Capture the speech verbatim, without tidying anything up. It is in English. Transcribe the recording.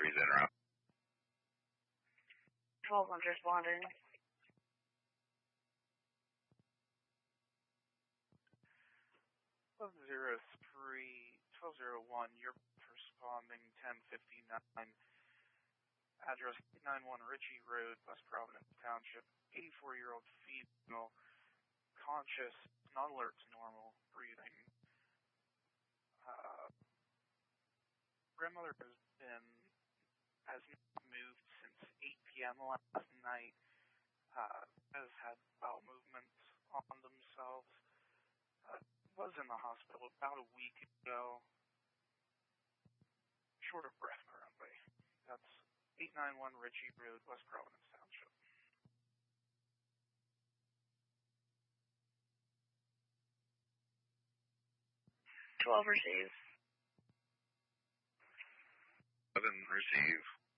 three's in route. twelve one's responding. twelve zero three, twelve zero one, you're responding ten fifty-nine. Address eight ninety-one Ritchie Road, West Providence Township. eighty-four-year-old female, conscious, not alert to normal, breathing. Uh, grandmother has been, has moved since eight p.m. last night. Uh, has had bowel movements on themselves. Uh, was in the hospital about a week ago. Short of breath currently. That's eight ninety-one Ritchie Road, West Providence Township. twelve receive. eleven receive.